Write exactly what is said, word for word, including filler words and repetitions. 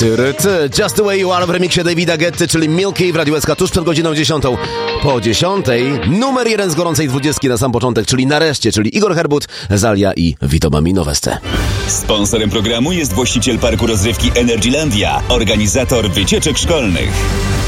Tyry, ty. Just the way you are w remiksie Davida Guetty, czyli Milky w Radiu S K tuż przed godziną dziesiątą. Po dziesiątej numer jeden z gorącej dwudziestki na sam początek, czyli nareszcie, czyli Igor Herbut, Zalia i Vito Bambino Weste. Sponsorem programu jest właściciel parku rozrywki Energylandia, organizator wycieczek szkolnych.